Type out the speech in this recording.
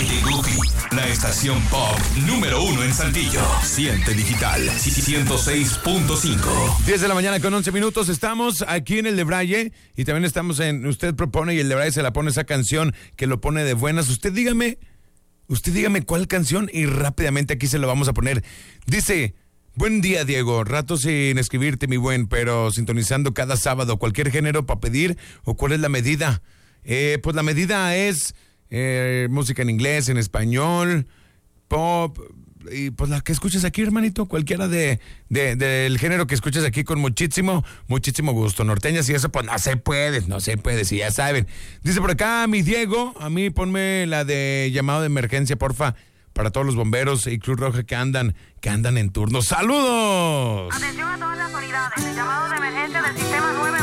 Gufi, la estación pop número 1 en Saltillo. Siente Digital 106.5. 10 de la mañana con 11 minutos. Estamos aquí en el de Braille y también estamos en Usted Propone y el de Braille se la pone esa canción que lo pone de buenas. Usted dígame cuál canción y rápidamente aquí se lo vamos a poner. Dice: buen día, Diego. Rato sin escribirte, mi buen, pero sintonizando cada sábado. ¿Cualquier género para pedir o cuál es la medida? Pues la medida es música en inglés, en español, pop, y pues la que escuches aquí, hermanito, cualquiera del género que escuches aquí con muchísimo gusto. Norteñas y eso, pues no se puede, si ya saben. Dice por acá mi Diego, a mí ponme la de llamado de emergencia, porfa, para todos los bomberos y Cruz Roja que andan en turno. ¡Saludos! Atención a todas las unidades, el llamado de emergencia del sistema 911.